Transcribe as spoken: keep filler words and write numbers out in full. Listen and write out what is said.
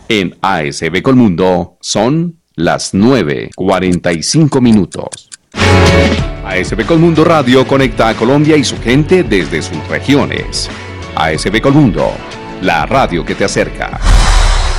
En A S B Colmundo son las nueve cuarenta y cinco minutos. A S B Colmundo Radio conecta a Colombia y su gente desde sus regiones. A S B Colmundo, la radio que te acerca.